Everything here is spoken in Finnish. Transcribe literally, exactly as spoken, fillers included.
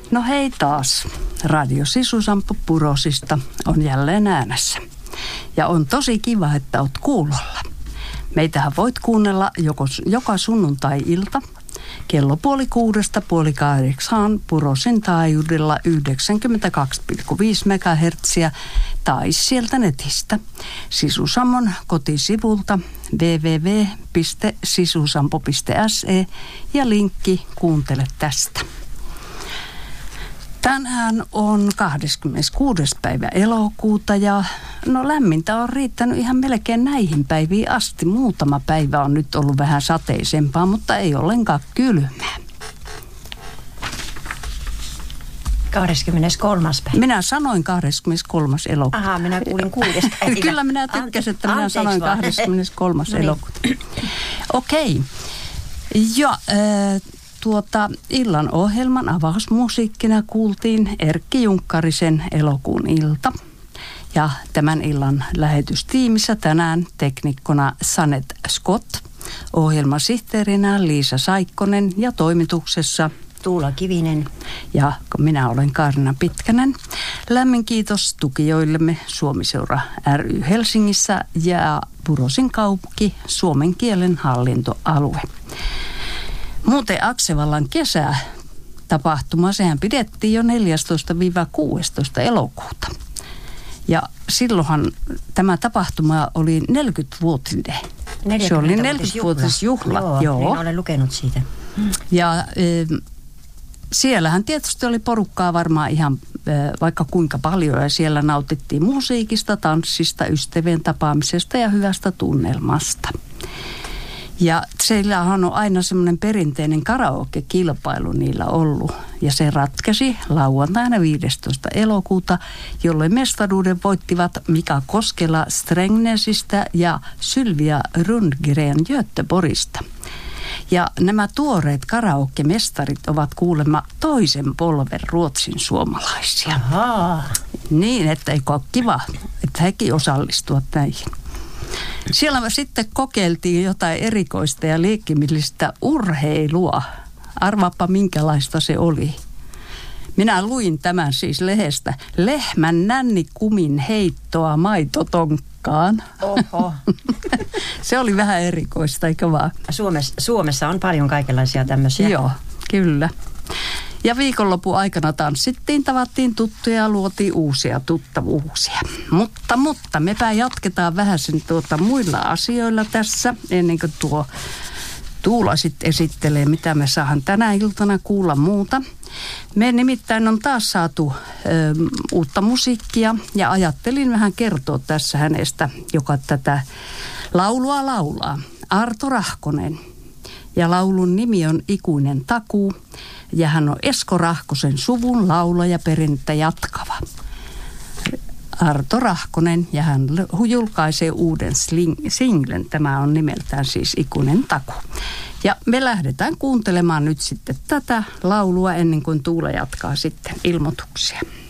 No hei taas. Radio Sisusampo Purosista on jälleen äänessä. Ja on tosi kiva, että oot kuulolla. Meitähän voit kuunnella joko, joka sunnuntai-ilta kello puoli kuudesta puoli kahdeksaan Purosin taajuudella yhdeksänkymmentäkaksi pilkku viisi megahertsiä tai sieltä netistä Sisusammon kotisivulta double-u double-u double-u piste sisusampo piste se ja linkki kuuntele tästä. Tänään on kahdeskymmeneskuudes päivä elokuuta ja no lämmintä on riittänyt ihan melkein näihin päiviin asti. Muutama päivä on nyt ollut vähän sateisempaa, mutta ei ollenkaan kylmää. kahdeskymmeneskolmas päivä. Minä sanoin kahdeskymmeneskolmas elokuuta. Ahaa, minä kuulin kuudes päivä. Kyllä minä tykkäsin, että minä sanoin kahdeskymmeneskolmas elokuuta. Okei. Ja äh, tuota, illan ohjelman avausmusiikkina kuultiin Erkki Junkkarisen Elokuun ilta. Ja tämän illan lähetystiimissä tänään teknikkona Sanet Scott, ohjelmasihteerinä Liisa Saikkonen ja toimituksessa Tuula Kivinen. Ja minä olen Kaarina Pitkänen. Lämmin kiitos tukijoillemme Suomiseura ry Helsingissä ja Purosin kaupunki Suomen kielen hallintoalue. Muuten Aksevallan kesätapahtuma, sehän pidettiin jo neljästoista kuudestoista elokuuta. Ja silloinhan tämä tapahtuma oli neljäkymmenvuotinen. Se oli neljäkymmenvuotisjuhla. Joo, Joo. Niin olen lukenut siitä. Ja e, siellähän tietysti oli porukkaa varmaan ihan e, vaikka kuinka paljon. Ja siellä nautittiin musiikista, tanssista, ystävien tapaamisesta ja hyvästä tunnelmasta. Ja siellähän on aina semmoinen perinteinen karaoke-kilpailu niillä ollut. Ja se ratkesi lauantaina viidestoista elokuuta, jolloin mestaruuden voittivat Mika Koskela Strängnäsistä ja Sylvia Rundgren Göteborgista. Ja nämä tuoreet karaoke-mestarit ovat kuulemma toisen polven Ruotsin suomalaisia. Ahaa. Niin, että eikö ole kiva, että hekin osallistuvat näihin. Siellä sitten kokeiltiin jotain erikoista ja leikkimillistä urheilua. Arvaappa minkälaista se oli. Minä luin tämän siis lehdestä. Lehmän nännikumin heittoa maitotonkkaan. Oho. Se oli vähän erikoista, eikö vaan? Suomessa, Suomessa on paljon kaikenlaisia tämmöisiä. Joo, kyllä. Ja viikonlopun aikana tanssittiin, tavattiin tuttuja ja luotiin uusia tuttavuuksia. Mutta, mutta mepä jatketaan vähän sen tuota muilla asioilla tässä, ennen kuin tuo Tuula sitten esittelee, mitä me saadaan tänä iltana kuulla muuta. Me nimittäin on taas saatu ö, uutta musiikkia ja ajattelin vähän kertoa tässä hänestä, joka tätä laulua laulaa. Arto Rahkonen. Ja laulun nimi on Ikuinen takuu. Ja hän on Esko Rahkosen suvun laulaja perinnettä jatkava. Arto Rahkonen ja hän julkaisee uuden sling- singlen. Tämä on nimeltään siis Ikuinen takuu. Ja me lähdetään kuuntelemaan nyt sitten tätä laulua ennen kuin Tuula jatkaa sitten ilmoituksia.